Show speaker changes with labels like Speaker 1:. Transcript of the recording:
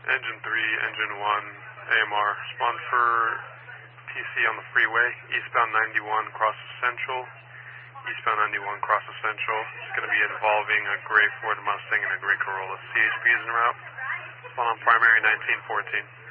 Speaker 1: Engine 3, Engine 1, AMR. Respond for TC on the freeway, eastbound 91 crosses Central, eastbound 91 crosses Central. It's going to be involving a gray Ford Mustang and a gray Corolla. CHP is en route. Respond on primary 1914.